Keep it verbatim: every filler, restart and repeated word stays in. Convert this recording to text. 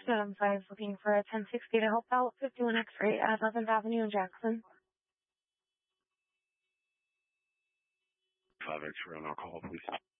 seven five looking for a ten sixty to help out fifty-one X-ray at eleventh Avenue in Jackson. five X-ray on our call, please.